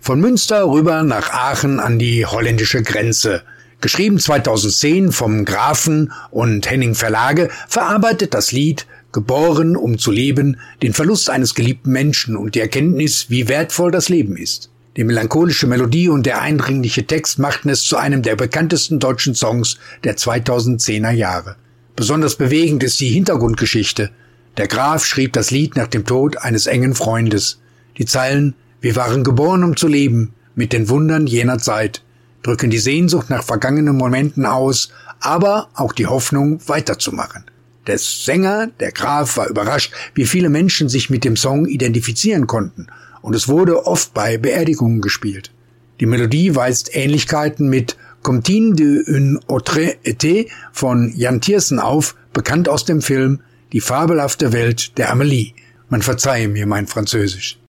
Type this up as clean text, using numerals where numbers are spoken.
Von Münster rüber nach Aachen an die holländische Grenze. Geschrieben 2010 vom Grafen und Henning Verlage, verarbeitet das Lied Geboren, um zu leben, den Verlust eines geliebten Menschen und die Erkenntnis, wie wertvoll das Leben ist. Die melancholische Melodie und der eindringliche Text machten es zu einem der bekanntesten deutschen Songs der 2010er Jahre. Besonders bewegend ist die Hintergrundgeschichte. Der Graf schrieb das Lied nach dem Tod eines engen Freundes. Die Zeilen „Wir waren geboren, um zu leben, mit den Wundern jener Zeit" drücken die Sehnsucht nach vergangenen Momenten aus, aber auch die Hoffnung, weiterzumachen. Der Sänger, der Graf, war überrascht, wie viele Menschen sich mit dem Song identifizieren konnten, und es wurde oft bei Beerdigungen gespielt. Die Melodie weist Ähnlichkeiten mit Comptine d'un autre été von Jan Tiersen auf, bekannt aus dem Film Die fabelhafte Welt der Amelie. Man verzeihe mir mein Französisch.